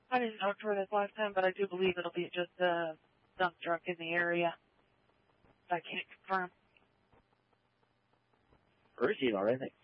I didn't talk to her this last time, but I do believe it'll be just a dump truck in the area. I can't confirm. Appreciate it, all right, thanks.